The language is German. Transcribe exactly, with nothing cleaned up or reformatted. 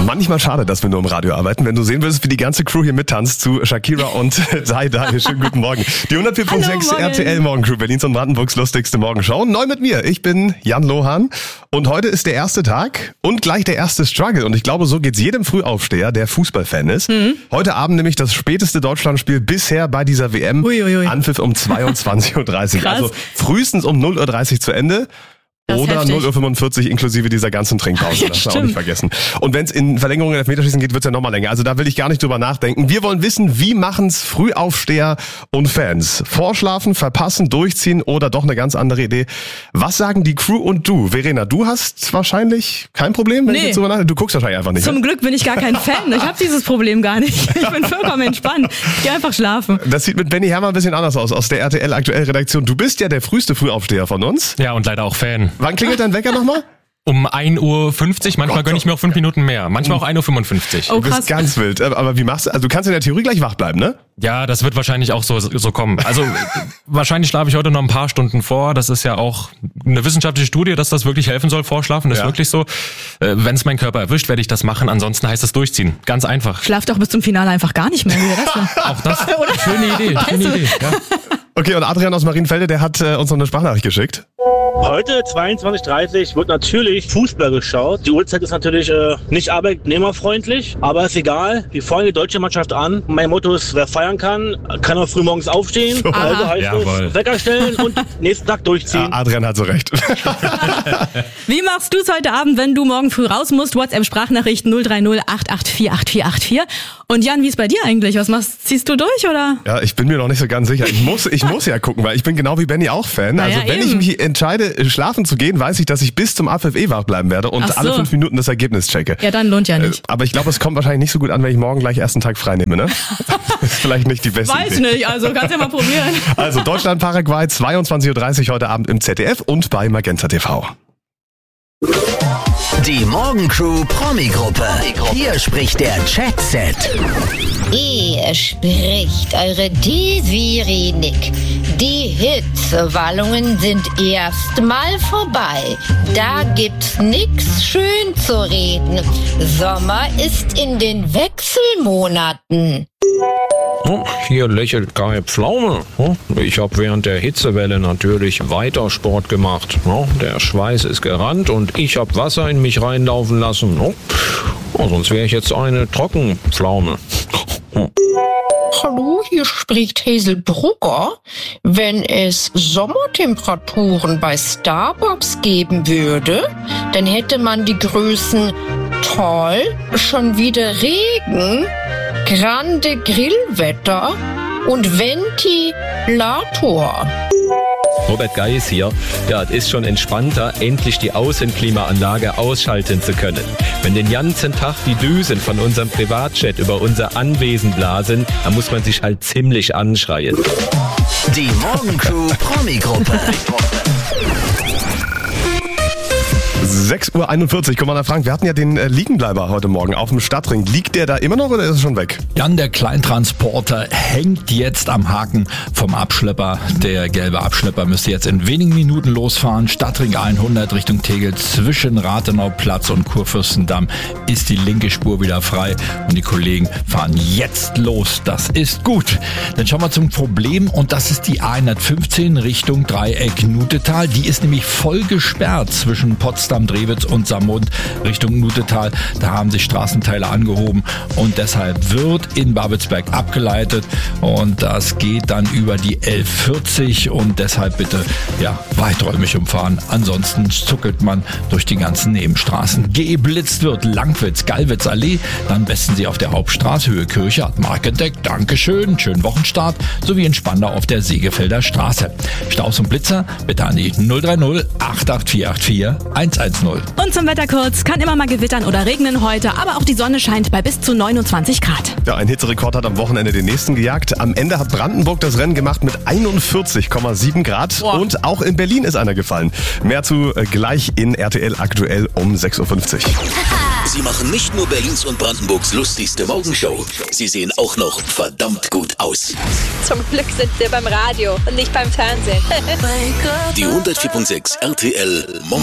Manchmal schade, dass wir nur im Radio arbeiten. Wenn du sehen würdest, wie die ganze Crew hier mittanzt zu Shakira und Dai Dai. Schönen guten Morgen. Die hundertvier Komma sechs R T L Morgencrew, Berlins und Brandenburgs lustigste Morgenshow. Neu mit mir. Ich bin Jan Lohan und heute ist der erste Tag und gleich der erste Struggle. Und ich glaube, so geht's jedem Frühaufsteher, der Fußballfan ist. Mhm. Heute Abend nämlich das späteste Deutschlandspiel bisher bei dieser W M. Uiuiui. Anpfiff um zweiundzwanzig Uhr dreißig. Also frühestens um null Uhr dreißig zu Ende. Oder null Uhr fünfundvierzig inklusive dieser ganzen Trinkpause, ja, das darf man auch nicht vergessen. Und wenn es in Verlängerung in Elfmeterschießen geht, wird es ja nochmal länger. Also da will ich gar nicht drüber nachdenken. Wir wollen wissen, wie machen's Frühaufsteher und Fans? Vorschlafen, verpassen, durchziehen oder doch eine ganz andere Idee? Was sagen die Crew und du? Verena, du hast wahrscheinlich kein Problem, wenn nee. ich jetzt drüber nachdenke. Du guckst wahrscheinlich einfach nicht. Zum Glück bin ich gar kein Fan. Ich habe dieses Problem gar nicht. Ich bin vollkommen entspannt. Ich gehe einfach schlafen. Das sieht mit Benny Herrmann ein bisschen anders aus, aus der R T L Aktuell Redaktion. Du bist ja der früheste Frühaufsteher von uns. Ja, und leider auch Fan. Wann klingelt dein Wecker nochmal? Um ein Uhr fünfzig, manchmal gönne ich mir auch fünf Minuten mehr. Manchmal auch ein Uhr fünfundfünfzig. Oh, du bist ganz wild. Aber wie machst du? Also du kannst in der Theorie gleich wach bleiben, ne? Ja, das wird wahrscheinlich auch so so kommen. Also wahrscheinlich schlafe ich heute noch ein paar Stunden vor. Das ist ja auch eine wissenschaftliche Studie, dass das wirklich helfen soll, vorschlafen. Das ja. ist wirklich so. Wenn es meinen Körper erwischt, werde ich das machen. Ansonsten heißt es durchziehen. Ganz einfach. Schlaf doch bis zum Finale einfach gar nicht mehr. Wie das denn? Auch das. Schöne Idee. Schöne Idee. Ja. Okay, und Adrian aus Marienfelde, der hat äh, uns noch eine Sprachnachricht geschickt. Heute zweiundzwanzig Uhr dreißig wird natürlich Fußball geschaut. Die Uhrzeit ist natürlich äh, nicht arbeitnehmerfreundlich, aber ist egal. Wir feuern die deutsche Mannschaft an. Mein Motto ist, wer feiern kann, kann auch früh morgens aufstehen. So. Also heißt Jawohl. es, Wecker stellen und nächsten Tag durchziehen. Ja, Adrian hat so recht. Wie machst du es heute Abend, wenn du morgen früh raus musst? WhatsApp-Sprachnachricht null drei null acht acht vier acht vier acht vier. Und Jan, wie ist bei dir eigentlich? Was machst ziehst du durch, oder? Ja, ich bin mir noch nicht so ganz sicher. Ich muss, ich muss ja gucken, weil ich bin genau wie Benny auch Fan. Also ja, wenn eben. ich mich entscheide, schlafen zu gehen, weiß ich, dass ich bis zum Abpfiff eh wach bleiben werde und so. alle fünf Minuten das Ergebnis checke. Ja, dann lohnt ja nicht. Aber ich glaube, es kommt wahrscheinlich nicht so gut an, wenn ich morgen gleich ersten Tag frei nehme, ne? Das ist vielleicht nicht die beste Weiß Idee. nicht, also kannst ja mal probieren. Also Deutschland, Paraguay, zweiundzwanzig Uhr dreißig heute Abend im Z D F und bei Magenta T V. Die Morgencrew Promi-Gruppe. Hier spricht der Chat-Set. Hier spricht eure Desiree Nick. Die Hitzewallungen sind erstmal vorbei. Da gibt's nix schön zu reden. Sommer ist in den Wechselmonaten. Oh, hier lächelt Kai Pflaume. Oh, ich habe während der Hitzewelle natürlich weiter Sport gemacht. Oh, der Schweiß ist gerannt und ich habe Wasser in mich reinlaufen lassen. Oh, oh, sonst wäre ich jetzt eine Trockenpflaume. Oh. Hallo, hier spricht Hazel Brugger. Wenn es Sommertemperaturen bei Starbucks geben würde, dann hätte man die Größen toll, schon wieder Regen, grande Grillwetter und Ventilator. Robert Geis hier. Ja, es ist schon entspannter, endlich die Außenklimaanlage ausschalten zu können. Wenn den ganzen Tag die Düsen von unserem Privatjet über unser Anwesen blasen, dann muss man sich halt ziemlich anschreien. Die Morgencrew Promi-Gruppe. sechs Uhr einundvierzig, Commander Frank, wir hatten ja den äh, Liegenbleiber heute Morgen auf dem Stadtring. Liegt der da immer noch oder ist er schon weg? Jan, der Kleintransporter hängt jetzt am Haken vom Abschlepper. Der gelbe Abschlepper müsste jetzt in wenigen Minuten losfahren. Stadtring hundert Richtung Tegel zwischen Rathenauplatz und Kurfürstendamm ist die linke Spur wieder frei und die Kollegen fahren jetzt los. Das ist gut. Dann schauen wir zum Problem und das ist die A hundertfünfzehn Richtung Dreieck Nutetal. Die ist nämlich voll gesperrt zwischen Potsdam, Drewitz und Saarmund Richtung Nutetal. Da haben sich Straßenteile angehoben und deshalb wird in Babelsberg abgeleitet und das geht dann über die elf vierzig und deshalb bitte ja weiträumig umfahren. Ansonsten zuckelt man durch die ganzen Nebenstraßen. Geblitzt wird Langwitz, Gallwitz Allee, dann besten Sie auf der Hauptstraße Höhe Kirche hat Markendeck. Dankeschön, schönen Wochenstart sowie in Spandau auf der Segefelder Straße. Staus und Blitzer bitte an die null drei null acht acht vier acht vier eins eins null. Und zum Wetter kurz, kann immer mal gewittern oder regnen heute, aber auch die Sonne scheint bei bis zu neunundzwanzig Grad. Ja, ein Hitzerekord hat am Wochenende den nächsten gejagt. Am Ende hat Brandenburg das Rennen gemacht mit einundvierzig Komma sieben Grad. Boah. Und auch in Berlin ist einer gefallen. Mehr zu äh, gleich in R T L aktuell um sechs Uhr fünfzig. Sie machen nicht nur Berlins und Brandenburgs lustigste Morgenshow, sie sehen auch noch verdammt gut aus. Zum Glück sind wir beim Radio und nicht beim Fernsehen. Die hundertvier Komma sechs R T L Morgen